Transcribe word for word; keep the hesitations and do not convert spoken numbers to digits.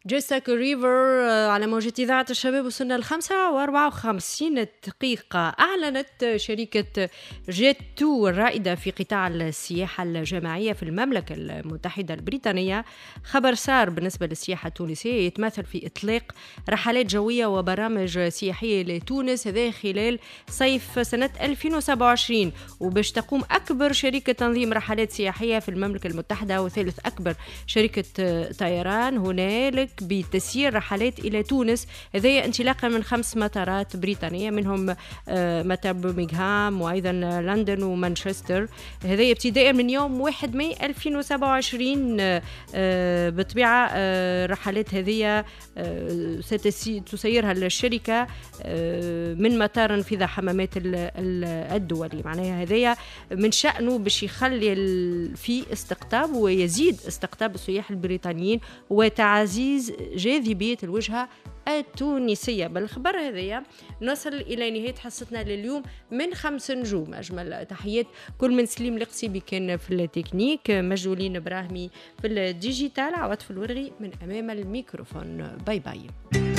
جيساك ريفر على موجة إذاعة الشباب. وصلنا الخمسة وأربعة وخمسين دقيقة. أعلنت شركة جيت تو الرائدة في قطاع السياحة الجماعية في المملكة المتحدة البريطانية خبر سار بالنسبة للسياحة التونسية، يتمثل في إطلاق رحلات جوية وبرامج سياحية لتونس هذا خلال صيف سنة ألفين وسبعة وعشرين، وباش تقوم أكبر شركة تنظيم رحلات سياحية في المملكة المتحدة وثالث أكبر شركة طيران هنالك بتسيير رحلات إلى تونس، هذه انطلاقا من خمس مطارات بريطانية منهم مطار برمنغهام وأيضا لندن ومانشستر، هذه ابتداء من يوم واحد ماي ألفين وسبعة وعشرين. بطبيعة رحلات هذه ستسيرها الشركة من مطار في ذا حمامات الدولي، معناها هذه من شأنه باش يخلي في استقطاب ويزيد استقطاب السياح البريطانيين وتعزيز جاذبية الوجهة التونسية. بالخبر هذا نصل إلى نهاية حصتنا لليوم من خمس نجوم. أجمل تحيات كل من سليم القصيبي كان في التكنيك، مجدولين إبراهيمي في الديجيتال، عوض في الورغي من أمام الميكروفون. باي باي.